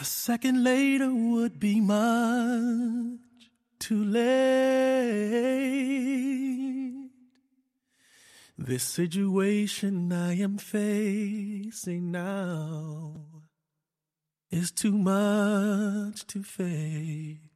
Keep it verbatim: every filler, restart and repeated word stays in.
A second later would be much too late. This situation I am facing now is too much to face.